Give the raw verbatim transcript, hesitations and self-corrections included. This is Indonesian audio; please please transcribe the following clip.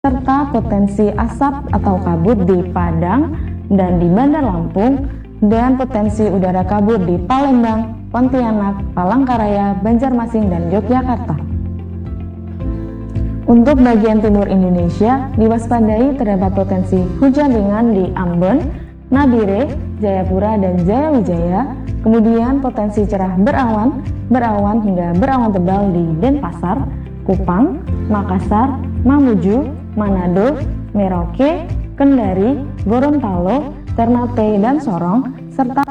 serta potensi asap atau kabut di Padang dan di Bandar Lampung, dan potensi udara kabut di Palembang, Pontianak, Palangkaraya, Banjarmasin, dan Yogyakarta. Untuk bagian timur Indonesia, diwaspadai terdapat potensi hujan ringan di Ambon, Nabire, Jayapura, dan Jayawijaya. Kemudian potensi cerah berawan, berawan hingga berawan tebal di Denpasar, Kupang, Makassar, Mamuju, Manado, Merauke, Kendari, Gorontalo, Ternate, dan Sorong, serta